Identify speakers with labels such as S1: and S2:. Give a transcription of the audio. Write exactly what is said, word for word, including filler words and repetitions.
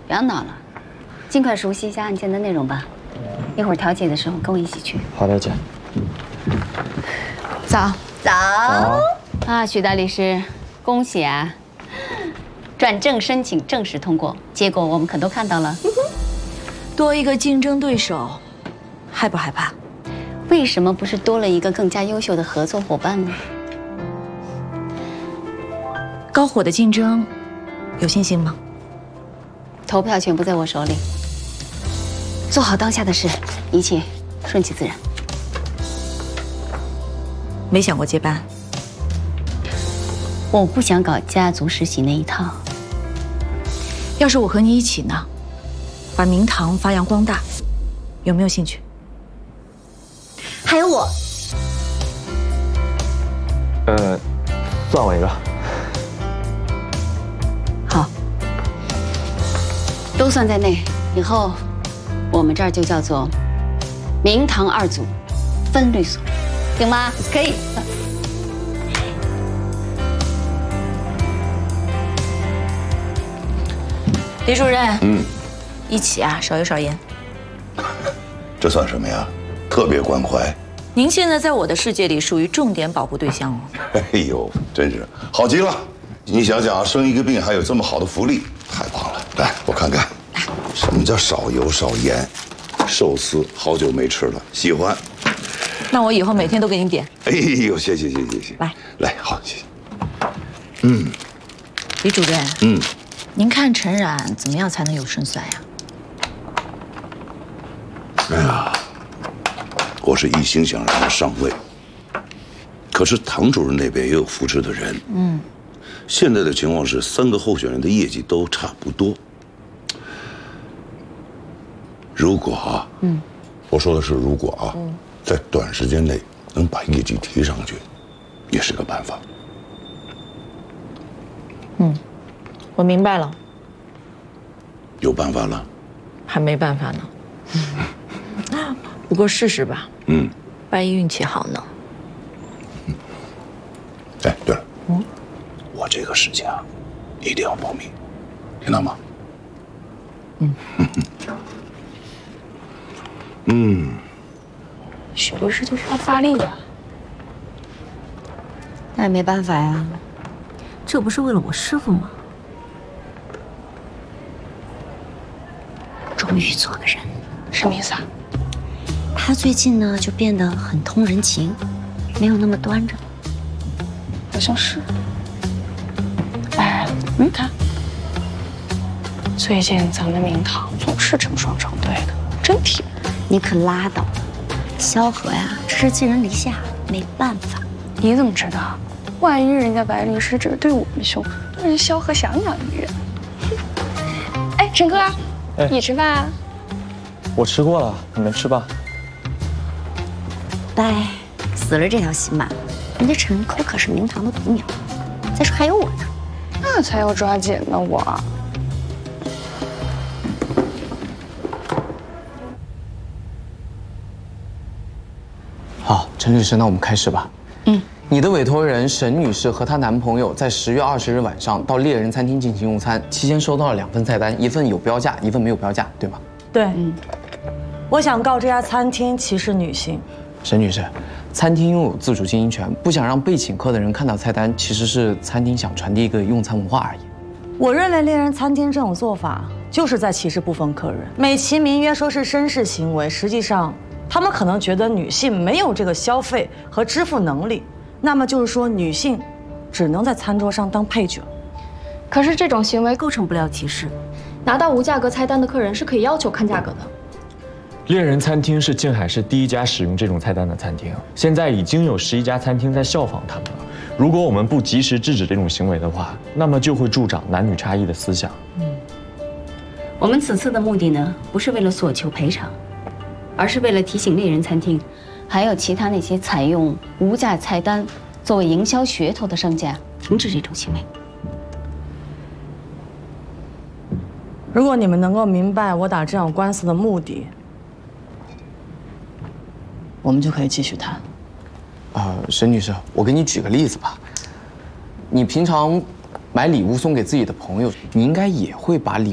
S1: 不要闹了，尽快熟悉一下案件的内容吧。一会儿调解的时候跟我一起去。
S2: 好的，姐。
S1: 早早啊，许大律师，恭喜啊！转正申请正式通过，结果我们可都看到了。
S3: 多一个竞争对手，害不害怕？
S1: 为什么不是多了一个更加优秀的合作伙伴呢？
S3: 高火的竞争，有信心吗？
S1: 投票权不在我手里，做好当下的事，一切顺其自然。
S3: 没想过接班？
S1: 我不想搞家族世袭那一套。
S3: 要是我和你一起呢，把明堂发扬光大，有没有兴趣？还有我，
S2: 呃，算我一个。
S1: 好，都算在内。以后我们这儿就叫做明堂二组分律所，行吗？可以。
S3: 李主任，
S4: 嗯，
S3: 一起啊，少油少盐。
S4: 这算什么呀？特别关怀。
S3: 您现在在我的世界里属于重点保护对象哦。
S4: 哎呦，真是好极了！你想想，生一个病还有这么好的福利，太棒了！来，我看看，什么叫少油少盐？寿司好久没吃了，喜欢。
S3: 那我以后每天都给你点。
S4: 哎呦，谢谢谢谢谢谢。
S3: 来
S4: 来，好，谢谢。嗯，
S3: 李主任，
S4: 嗯，
S3: 您看陈冉怎么样才能有胜算呀？
S4: 哎呀，我是一心想让他上位，可是唐主任那边也有扶持的人。嗯，现在的情况是三个候选人的业绩都差不多。如果啊，嗯，我说的是如果啊，嗯，在短时间内能把业绩提上去，也是个办法。
S3: 嗯，我明白了。
S4: 有办法了？
S3: 还没办法呢。不过试试吧。嗯，万一运气好呢？
S4: 嗯。哎，对了，嗯，我这个事情啊，一定要保密，听到吗？嗯。嗯。
S5: 许律师就是要发力呀。
S1: 那也没办法呀，
S5: 这不是为了我师傅吗？
S1: 终于做个人，
S5: 什么意思啊？
S1: 他最近呢就变得很通人情，没有那么端着。
S5: 好像是。哎，你看，最近咱们明堂总是成双成对的，真甜。
S1: 你可拉倒吧，萧何呀，这是寄人篱下，没办法。
S5: 你怎么知道？万一人家白律师只是对我们凶，对人萧何想养一人。哎，陈哥，哎，你吃饭啊？
S2: 我吃过了，你们吃吧。
S1: 拜，死了这条心吧。人家陈科可是明堂的独苗，再说还有我呢。
S5: 那才要抓紧呢，我。
S2: 好，陈律师，那我们开始吧。嗯，你的委托人沈女士和她男朋友在十月二十日晚上到猎人餐厅进行用餐，期间收到了两份菜单，一份有标价，一份没有标价，对吗？
S6: 对。嗯，我想告这家餐厅歧视女性。
S2: 沈女士，餐厅拥有自主经营权，不想让被请客的人看到菜单，其实是餐厅想传递一个用餐文化而已。
S6: 我认为猎人餐厅这种做法就是在歧视部分客人，美其名曰说是绅士行为，实际上他们可能觉得女性没有这个消费和支付能力，那么就是说女性只能在餐桌上当配角。
S5: 可是这种行为构成不了歧视，拿到无价格菜单的客人是可以要求看价格的。
S7: 猎人餐厅是静海市第一家使用这种菜单的餐厅，现在已经有十一家餐厅在效仿他们了。如果我们不及时制止这种行为的话，那么就会助长男女差异的思想。
S1: 嗯，我们此次的目的呢，不是为了索求赔偿，而是为了提醒猎人餐厅，还有其他那些采用无价菜单作为营销噱头的商家，停止这种行为。
S6: 如果你们能够明白我打这场官司的目的，我们就可以继续谈。
S2: 呃，沈女士，我给你举个例子吧。你平常买礼物送给自己的朋友，你应该也会把礼